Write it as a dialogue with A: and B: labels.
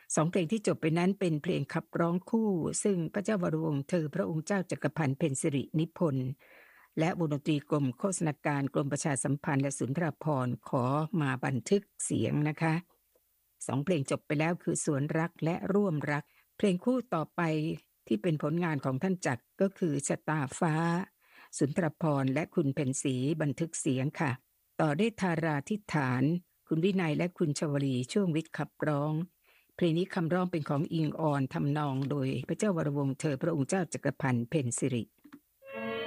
A: 2เพลงที่จบไปนั้นเป็นเพลงขับร้องคู่ซึ่งพระเจ้าวรวงศ์เธอพระองค์เจ้าจักรพันธ์เพ็ญสิรินิพนธ์และวงดนตรีกรมโฆษณาการกรมประชาสัมพันธ์และสุนทรภรณ์ขอมาบันทึกเสียงนะคะ2เพลงจบไปแล้วคือสวนรักและร่วมรักเพลงคู่ต่อไปที่เป็นผลงานของท่านจักรก็คือชะตาฟ้าสุนทรภรณ์และคุณเพ็ญศรีบันทึกเสียงค่ะต่อด้วยธาราธิษฐานคุณวินัยและคุณชวลีช่วงวิทย์ขับร้องเพลงนี้คำร้องเป็นของอิงออนทำนองโดยพระเจ้าวรวงศ์เธอพระองค์เจ้าจักรพันธ์เพ็ญสิริ